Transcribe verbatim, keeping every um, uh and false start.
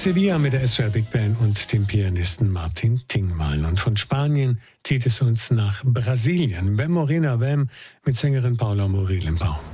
Sevilla mit der S W R Big Band und dem Pianisten Martin Tingmal. Und von Spanien zieht es uns nach Brasilien. Vem Morena Vem mit Sängerin Paula Muriel im Bau.